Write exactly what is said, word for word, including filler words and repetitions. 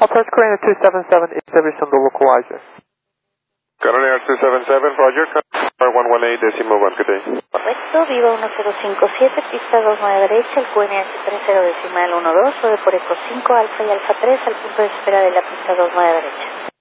Southwest Carolina two seven seven is service on the localizer. Carolina two seven seven, Roger, Carolina one one eight, decimal one, good day. Correcto, Viva uno cero cinco siete, pista dos nueve derecha, el Q N H tres cero decimal uno dos, sobre por Eco cinco, Alfa y Alfa tres, al punto de espera de la pista dos nueve derecha.